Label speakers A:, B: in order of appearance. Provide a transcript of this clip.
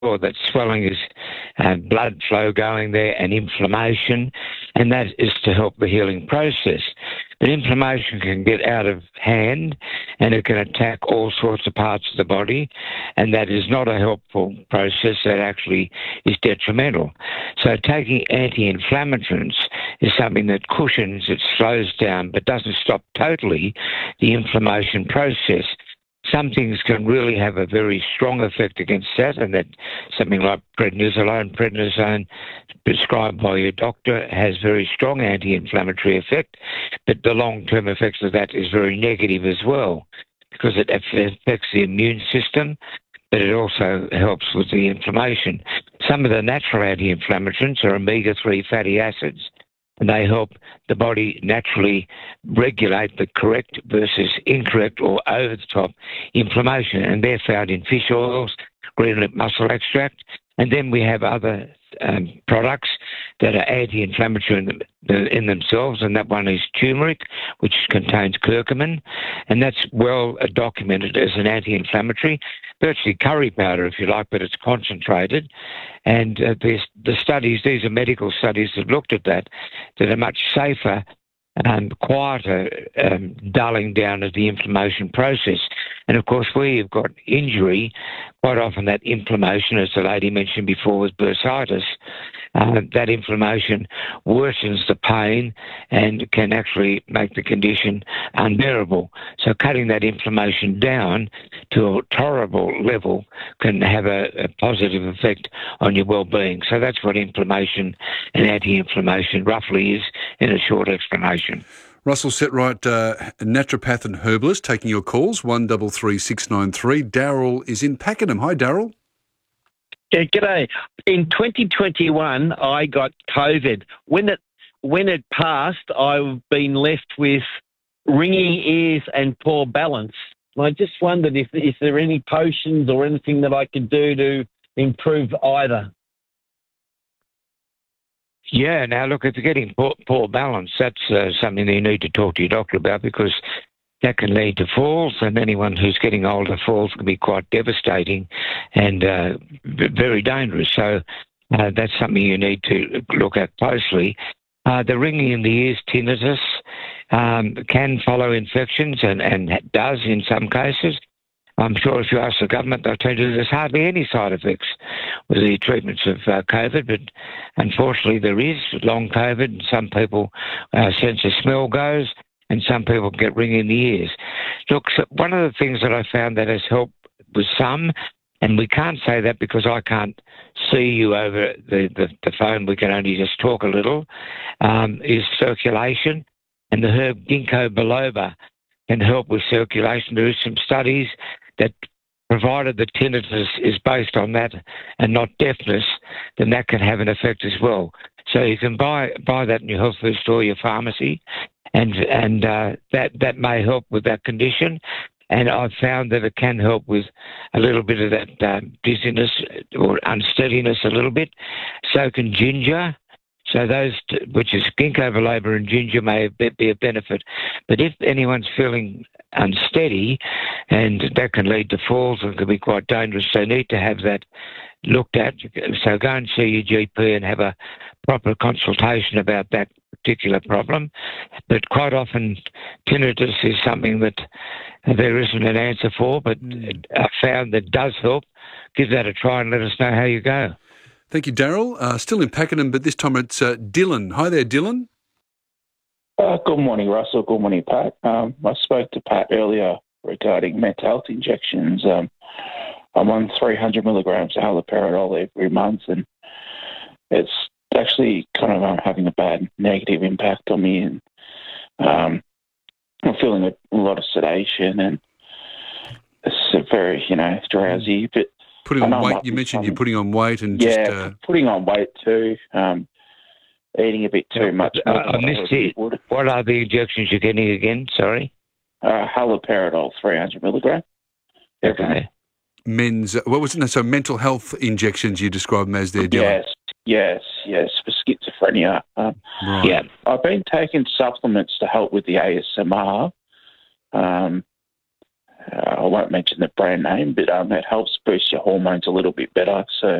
A: sure that swelling is blood flow going there and inflammation, and that is to help the healing process. But inflammation can get out of hand and it can attack all sorts of parts of the body, and that is not a helpful process. That actually is detrimental. So taking anti-inflammatories is something that cushions, it slows down, but doesn't stop totally the inflammation process. Some things can really have a very strong effect against that, and that something like prednisone prescribed by your doctor has very strong anti-inflammatory effect, but the long-term effects of that is very negative as well, because it affects the immune system, but it also helps with the inflammation. Some of the natural anti-inflammatories are omega-3 fatty acids, and they help the body naturally regulate the correct versus incorrect or over-the-top inflammation, and they're found in fish oils, green lip mussel extract, and then we have other products that are anti-inflammatory in themselves, and that one is turmeric, which contains curcumin, and that's well documented as an anti-inflammatory. Virtually curry powder, if you like, but it's concentrated. And the studies, these are medical studies that looked at that are much safer and quieter dulling down of the inflammation process. And of course, where you've got injury, quite often that inflammation, as the lady mentioned before, was bursitis, that inflammation worsens the pain and can actually make the condition unbearable. So cutting that inflammation down to a tolerable level can have a positive effect on your well-being. So that's what inflammation and anti-inflammation roughly is in a short explanation.
B: Russell Setright, naturopath and herbalist, taking your calls, 133693. Daryl is in Pakenham. Hi, Daryl.
C: Yeah, g'day. In 2021, I got COVID. When it passed, I've been left with ringing ears and poor balance. I just wondered if there are any potions or anything that I could do to improve either.
A: Yeah, now look, if you're getting poor balance, that's something that you need to talk to your doctor about, because that can lead to falls, and anyone who's getting older, falls can be quite devastating and very dangerous. So that's something you need to look at closely. The ringing in the ears, tinnitus, can follow infections and does in some cases. I'm sure if you ask the government, they'll tell you there's hardly any side effects with the treatments of COVID, but unfortunately there is long COVID, and some people sense of smell goes, and some people get ringing in the ears. Look, so one of the things that I found that has helped with some, and we can't say that because I can't see you over the phone, we can only just talk a little, is circulation, and the herb ginkgo biloba can help with circulation. There is some studies that, provided the tinnitus is based on that and not deafness, then that can have an effect as well. So you can buy that in your health food store, your pharmacy, and that may help with that condition. And I've found that it can help with a little bit of that dizziness or unsteadiness a little bit. So can ginger. So those, which is ginkgo biloba and ginger, may be a benefit. But if anyone's feeling unsteady, and that can lead to falls and can be quite dangerous, they need to have that looked at. So go and see your GP and have a proper consultation about that particular problem. But quite often tinnitus is something that there isn't an answer for, but I found that does help. Give that a try and let us know how you go.
B: Thank you, Daryl. Still in Pakenham, but this time it's Dylan. Hi there, Dylan.
D: Good morning, Russell. Good morning, Pat. I spoke to Pat earlier regarding mental health injections. I'm on 300 milligrams of haloperidol every month, and it's actually kind of having a bad negative impact on me. And I'm feeling a lot of sedation, and it's very, drowsy. But
B: putting on weight. You mentioned you're putting on weight, and
D: putting on weight too. Eating a bit too much.
A: I missed it. What are the injections you're getting again? Sorry.
D: Haloperidol, 300 milligrams.
A: Okay.
B: Men's. What was it? No, so mental health injections you described them as there, Dylan.
D: Yes, for schizophrenia.
B: Right.
A: Yeah.
D: I've been taking supplements to help with the ASMR, I won't mention the brand name, but it helps boost your hormones a little bit better. So